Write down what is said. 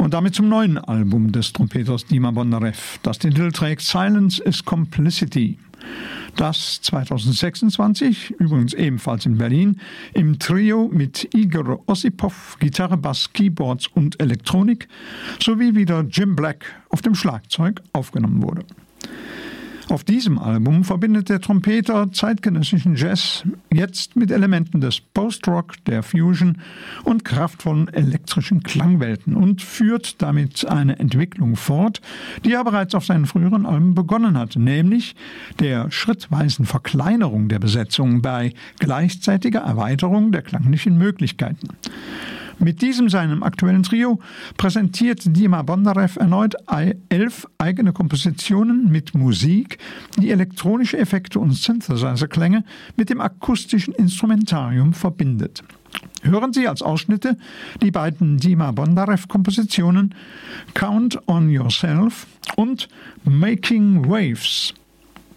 Und damit zum neuen Album des Trompeters Dima Bondarev, das den Titel trägt Silence is Complicity, das 2026, übrigens ebenfalls in Berlin, im Trio mit Igor Ossipov, Gitarre, Bass, Keyboards und Elektronik sowie wieder Jim Black auf dem Schlagzeug aufgenommen wurde. Auf diesem Album verbindet der Trompeter zeitgenössischen Jazz jetzt mit Elementen des Post-Rock, der Fusion und kraftvollen elektrischen Klangwelten und führt damit eine Entwicklung fort, die er bereits auf seinen früheren Alben begonnen hat, nämlich der schrittweisen Verkleinerung der Besetzung bei gleichzeitiger Erweiterung der klanglichen Möglichkeiten. Mit diesem seinem aktuellen Trio präsentiert Dima Bondarev erneut 11 eigene Kompositionen mit Musik, die elektronische Effekte und Synthesizer-Klänge mit dem akustischen Instrumentarium verbindet. Hören Sie als Ausschnitte die beiden Dima Bondarev-Kompositionen Count on Yourself und Making Waves.